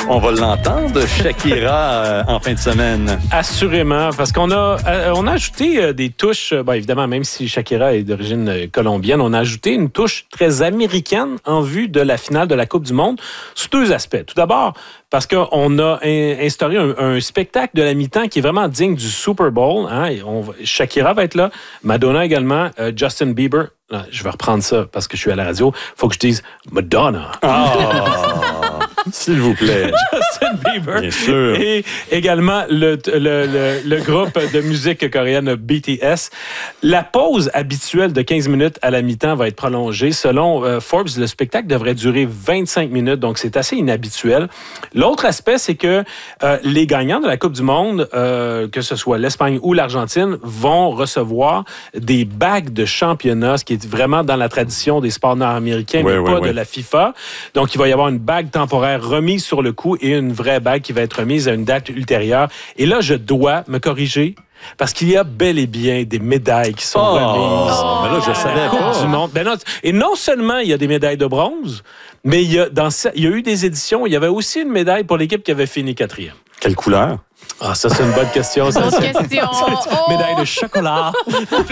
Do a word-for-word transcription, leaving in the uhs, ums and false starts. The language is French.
On va l'entendre, Shakira, euh, en fin de semaine. Assurément, parce qu'on a, euh, on a ajouté euh, des touches, euh, ben, évidemment, même si Shakira est d'origine euh, colombienne, on a ajouté une touche très américaine en vue de la finale de la Coupe du Monde, sous deux aspects. Tout d'abord, parce qu'on a in- instauré un, un spectacle de la mi-temps qui est vraiment digne du Super Bowl. Hein, et on va, Shakira va être là, Madonna également, euh, Justin Bieber. Là, je vais reprendre ça parce que je suis à la radio. Il faut que je dise Madonna. Ah, s'il vous plaît. Justin Bieber. Bien sûr. Et également le, le, le, le groupe de musique coréenne B T S. La pause habituelle de quinze minutes à la mi-temps va être prolongée. Selon euh, Forbes, le spectacle devrait durer vingt-cinq minutes, donc c'est assez inhabituel. L'autre aspect, c'est que euh, les gagnants de la Coupe du Monde, euh, que ce soit l'Espagne ou l'Argentine, vont recevoir des bagues de championnat, ce qui est vraiment dans la tradition des sports nord-américains, oui, mais oui, pas oui. de la FIFA. Donc, il va y avoir une bague temporaire remise sur le cou et une vraie bague qui va être remise à une date ultérieure. Et là, je dois me corriger parce qu'il y a bel et bien des médailles qui sont Oh, remises. oh, mais là, je savais Coupe pas. du monde. Ben non, et non seulement il y a des médailles de bronze, mais il y a, dans, il y a eu des éditions, il y avait aussi une médaille pour l'équipe qui avait fini quatrième. Quelle couleur? Ah, ça, c'est une bonne question. Ça, Bonne c'est- question. Médaille de chocolat.